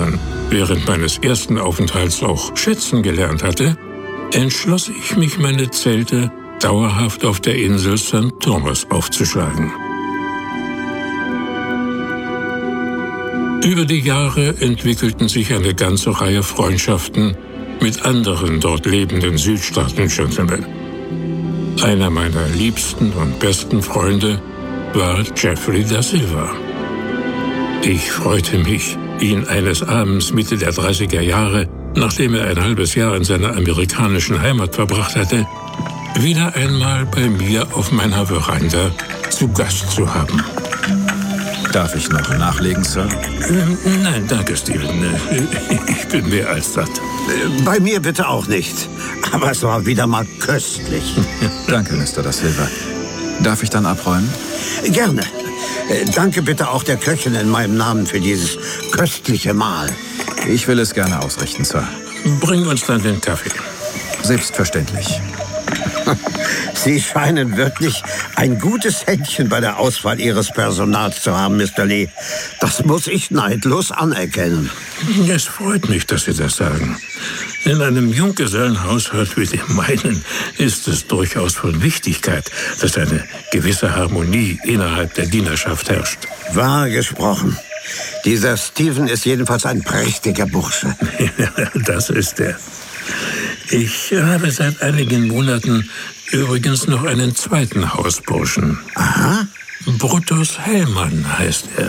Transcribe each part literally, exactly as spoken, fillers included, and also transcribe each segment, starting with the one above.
Ländern während meines ersten Aufenthalts auch schätzen gelernt hatte, entschloss ich mich, meine Zelte dauerhaft auf der Insel Sankt Thomas aufzuschlagen. Über die Jahre entwickelten sich eine ganze Reihe Freundschaften mit anderen dort lebenden Südstaaten-Gentlemen. Einer meiner liebsten und besten Freunde war Jeffrey da Silva. Ich freute mich, ihn eines Abends Mitte der dreißiger Jahre, nachdem er ein halbes Jahr in seiner amerikanischen Heimat verbracht hatte, wieder einmal bei mir auf meiner Veranda zu Gast zu haben. Darf ich noch nachlegen, Sir? Ähm, nein, danke, Stephen. Ich bin mehr als satt. Bei mir bitte auch nicht. Aber es war wieder mal köstlich. Danke, Mister da Silva. Darf ich dann abräumen? Gerne. Danke bitte auch der Köchin in meinem Namen für dieses köstliche Mahl. Ich will es gerne ausrichten, Sir. Bring uns dann den Kaffee. Selbstverständlich. Sie scheinen wirklich ein gutes Händchen bei der Auswahl Ihres Personals zu haben, Mister Lee. Das muss ich neidlos anerkennen. Es freut mich, dass Sie das sagen. In einem Junggesellenhaushalt wie dem meinen ist es durchaus von Wichtigkeit, dass eine gewisse Harmonie innerhalb der Dienerschaft herrscht. Wahr gesprochen. Dieser Stephen ist jedenfalls ein prächtiger Bursche. Ja, das ist er. Ich habe seit einigen Monaten übrigens noch einen zweiten Hausburschen. Aha. Brutus Hellmann heißt er.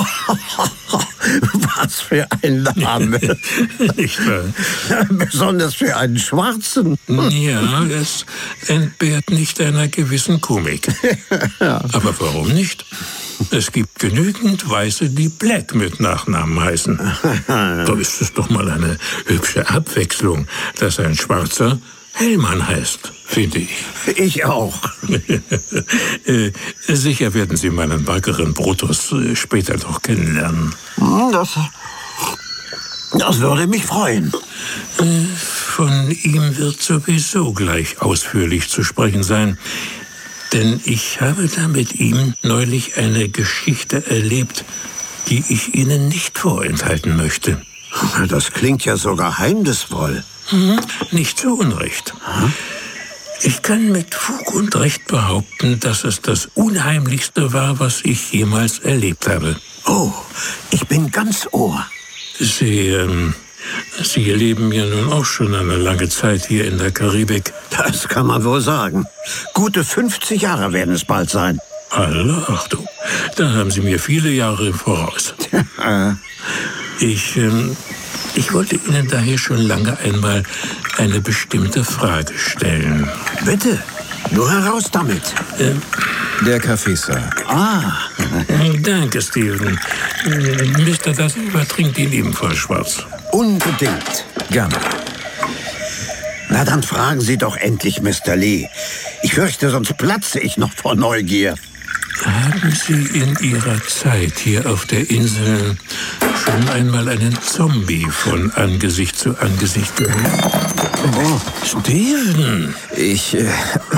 Was für ein Name. Nicht wahr? Besonders für einen Schwarzen. Ja, es entbehrt nicht einer gewissen Komik. Ja. Aber warum nicht? Es gibt genügend Weiße, die Black mit Nachnamen heißen. Da ist es doch mal eine hübsche Abwechslung, dass ein Schwarzer Hellmann heißt, finde ich. Ich auch. äh, sicher werden Sie meinen wackeren Brutus äh, später noch kennenlernen. Das, das würde mich freuen. Äh, von ihm wird sowieso gleich ausführlich zu sprechen sein. Denn ich habe da mit ihm neulich eine Geschichte erlebt, die ich Ihnen nicht vorenthalten möchte. Das klingt ja so geheimnisvoll. Hm, nicht zu Unrecht. Hm? Ich kann mit Fug und Recht behaupten, dass es das Unheimlichste war, was ich jemals erlebt habe. Oh, ich bin ganz Ohr. Sie, ähm, Sie leben ja nun auch schon eine lange Zeit hier in der Karibik. Das kann man wohl sagen. Gute fünfzig Jahre werden es bald sein. Alle Achtung, da haben Sie mir viele Jahre voraus. Ich, ähm, ich wollte Ihnen daher schon lange einmal eine bestimmte Frage stellen. Bitte, nur heraus damit. Ähm, Der Kaffee, Sir. Ah. Danke, Stephen. Mister da Silva trinkt ihn ebenfalls schwarz. Unbedingt. Gerne. Na, dann fragen Sie doch endlich, Mister Lee. Ich fürchte, sonst platze ich noch vor Neugier. Haben Sie in Ihrer Zeit hier auf der Insel schon einmal einen Zombie von Angesicht zu Angesicht gesehen? Oh. Steven! Ich, äh,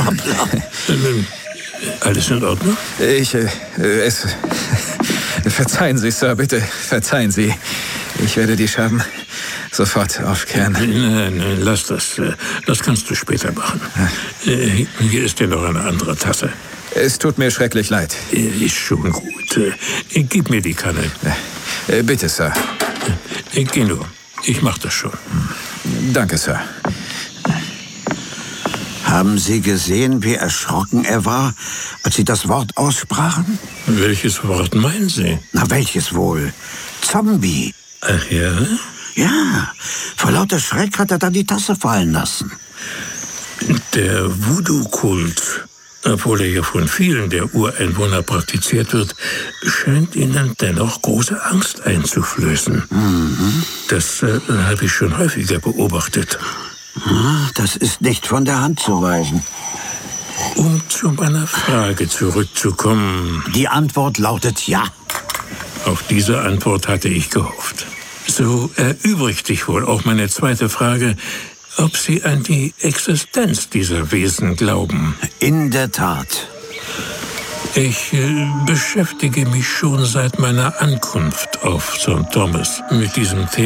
Alles in Ordnung? Ich, äh, es... Verzeihen Sie, Sir, bitte, verzeihen Sie. Ich werde die Scherben sofort aufkehren. Nein, nein, lass das. Das kannst du später machen. Hier ist dir noch eine andere Tasse. Es tut mir schrecklich leid. Ist schon gut. Gib mir die Kanne. Bitte, Sir. Geh nur. Ich mach das schon. Danke, Sir. Haben Sie gesehen, wie erschrocken er war, als Sie das Wort aussprachen? Welches Wort meinen Sie? Na, welches wohl? Zombie. Ach ja? Ja, vor lauter Schreck hat er dann die Tasse fallen lassen. Der Voodoo-Kult, obwohl er ja von vielen der Ureinwohner praktiziert wird, scheint ihnen dennoch große Angst einzuflößen. Mhm. Das äh, habe ich schon häufiger beobachtet. Das ist nicht von der Hand zu weisen. Um zu meiner Frage zurückzukommen. Die Antwort lautet ja. Auf diese Antwort hatte ich gehofft. So erübrigt sich wohl auch meine zweite Frage, ob Sie an die Existenz dieser Wesen glauben. In der Tat. Ich äh, beschäftige mich schon seit meiner Ankunft auf Sankt Thomas mit diesem Thema.